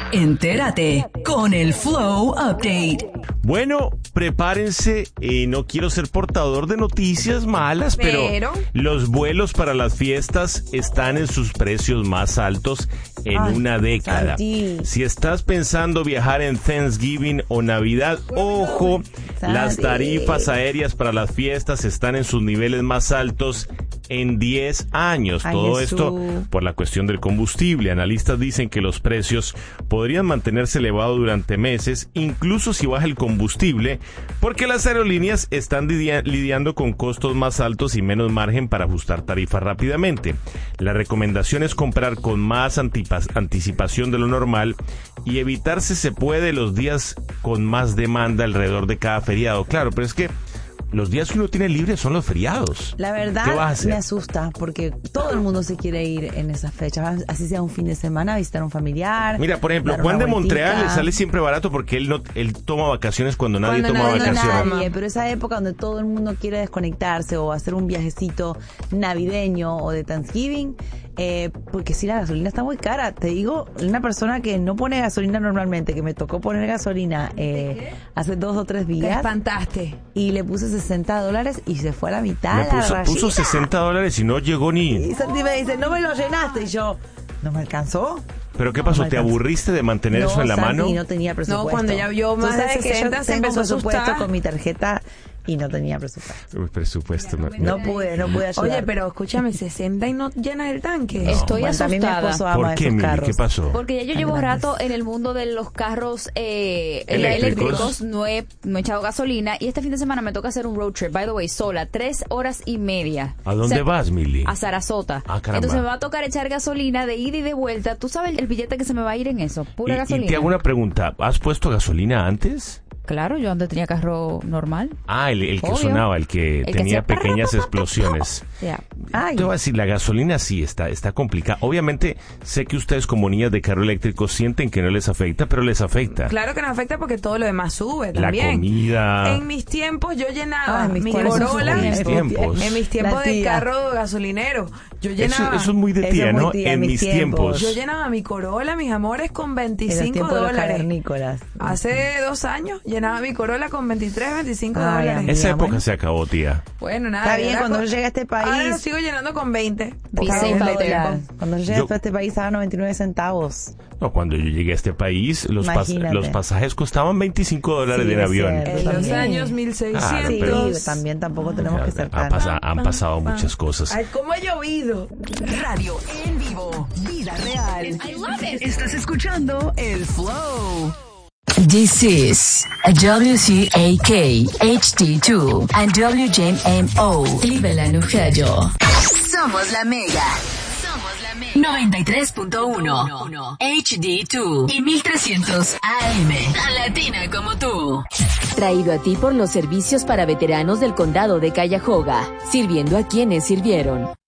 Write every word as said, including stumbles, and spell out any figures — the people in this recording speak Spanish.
Entérate con el Flow Update. Bueno, prepárense, eh, no quiero ser portador de noticias malas, pero, pero los vuelos para las fiestas están en sus precios más altos en Ay, una década. Santi. Si estás pensando viajar en Thanksgiving o Navidad, ojo, Santi. las tarifas aéreas para las fiestas están en sus niveles más altos en diez años. Ay, Todo Jesús. esto por la cuestión del combustible. Analistas dicen que los precios podrían mantenerse elevados durante meses, incluso si baja el combustible, porque las aerolíneas están lidia- lidiando con costos más altos y menos margen para ajustar tarifas rápidamente. La recomendación es comprar con más antipas- anticipación de lo normal y evitar, si se puede, los días con más demanda alrededor de cada feriado. Claro, pero es que los días que uno tiene libre son los feriados. La ¿Qué vas a verdad hacer? me asusta porque todo el mundo se quiere ir en esas fechas, así sea un fin de semana, a visitar a un familiar. Mira, por ejemplo, dar Juan una de Montreal vueltita. le sale siempre barato porque él no él toma vacaciones cuando nadie Cuando toma nadie- No vacaciones. nadie, pero esa época donde todo el mundo quiere desconectarse o hacer un viajecito navideño o de Thanksgiving, eh, porque si la gasolina está muy cara. Te digo, una persona que no pone gasolina normalmente, que me tocó poner gasolina eh, hace dos o tres te días espantaste. y le puse sesenta dólares y se fue a la mitad. Le la puso, rayita. puso sesenta dólares y no llegó ni... Y Santi me dice, no me lo llenaste. Y yo, ¿no me alcanzó? ¿Pero qué pasó? No me ¿Te alcanzó. aburriste de mantener No, eso en la Santi, mano? no tenía presupuesto. No, cuando ya vio Tú más de sabes que yo sesenta se tengo empezó a presupuesto asustar. con mi tarjeta y no tenía presupuesto. Uy, presupuesto. me- No pude, no pude ayudar. Oye, pero escúchame, sesenta y no llenas el tanque. No. Estoy Bueno, también mi asustada. esposo ama ¿Por qué, esos Mili? carros. ¿Qué pasó? Porque ya yo Tan llevo grandes. rato en el mundo de los carros eh, Eléctricos. eléctricos, no he, no he echado gasolina y este fin de semana me toca hacer un road trip, by the way, sola, tres horas y media. ¿A dónde O sea, vas, Mili? A Sarasota. Ah, caramba. Entonces me va a tocar echar gasolina de ida y de vuelta. ¿Tú sabes el billete que se me va a ir en eso? Pura Y, y gasolina. te hago una pregunta. ¿Has puesto gasolina antes? Claro, yo antes tenía carro normal. Ah, el, el que Obvio. sonaba, el que El que tenía hacía pequeñas explosiones. Ya. Ay, Te voy a decir, la gasolina sí está, está complicada. Obviamente, sé que ustedes como niñas de carro eléctrico sienten que no les afecta, pero les afecta. Claro que nos afecta porque todo lo demás sube La también. comida. En mis tiempos yo llenaba Ay, mis mi tiempos. Corolla. En mis tiempos. En mis tiempos La de tía. carro gasolinero. Yo Eso, llenaba. eso es muy de Eso tía, es muy ¿no? tía, En mis tiempos. Yo llenaba mi Corolla, mis amores, con en los veinticinco tiempos de los dólares. cavernícolas. Hace dos años llenaba mi Corolla con veintitrés, veinticinco Ay, dólares. amiga. Esa época bueno. se acabó, tía. Bueno, nada. Está bien, era cuando co- yo llegué a este país- Ahora lo sigo llenando con veinte. porque Paga hago un un dólar. tiempo. Cuando yo llegué Yo- a este país estaba noventa y nueve centavos. No, cuando yo llegué a este país, los, pas- Imagínate. los pasajes costaban veinticinco dólares Sí, en es avión. cierto. En los También. años mil Claro, seiscientos. Sí, pero- también tampoco tenemos que ser Ha tan... pasa- han pasado muchas cosas. Ay, ¿cómo ha llovido? Radio en vivo. Vida real. Estás escuchando el Flow. This is a W C A K H D two and W J M O Cleveland, Ohio. Somos la Mega. Somos la Mega. noventa y tres punto uno H D dos y mil trescientos A M. Tan latina como tú. Traído a ti por los servicios para veteranos del condado de Cuyahoga, sirviendo a quienes sirvieron.